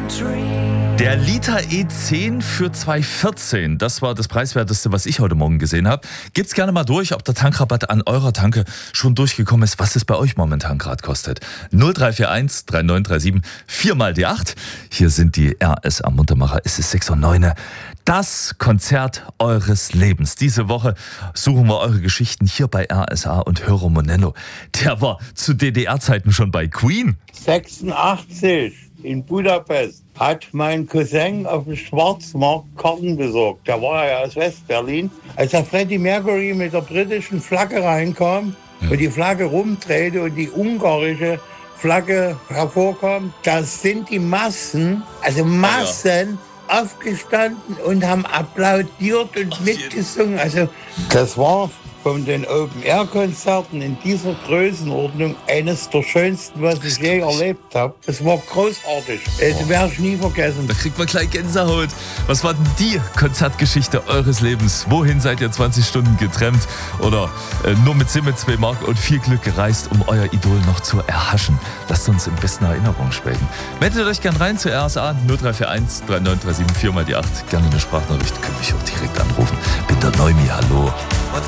Der Liter E10 für 2,14, das war das Preiswerteste, was ich heute Morgen gesehen habe. Gibt's gerne mal durch, ob der Tankrabatt an eurer Tanke schon durchgekommen ist, was es bei euch momentan gerade kostet. 0341 3937 4 mal die 8. Hier sind die RSA Muntermacher. Es ist 6:09 Uhr. Das Konzert eures Lebens. Diese Woche suchen wir eure Geschichten hier bei RSA und Hörer Monello. Der war zu DDR-Zeiten schon bei Queen. 86 in Budapest hat mein Cousin auf dem Schwarzmarkt Karten besorgt. Der war ja aus West-Berlin. Als der Freddie Mercury mit der britischen Flagge reinkam und die Flagge rumdrehte und die ungarische Flagge hervorkam, da sind die Massen aufgestanden und haben applaudiert und mitgesungen. Also das war von den Open-Air-Konzerten in dieser Größenordnung eines der schönsten, was ich je erlebt habe. Es war großartig. Das werde ich nie vergessen. Da kriegt man gleich Gänsehaut. Was war denn die Konzertgeschichte eures Lebens? Wohin seid ihr 20 Stunden getrennt oder nur mit Simme 2 Mark und viel Glück gereist, um euer Idol noch zu erhaschen? Lasst uns in besten Erinnerungen schwelgen. Meldet euch gern rein zu RSA 0341 3937 4 mal die 8. Gerne eine Sprachnachricht, könnt mich auch direkt anrufen. Bin der Neumi, hallo.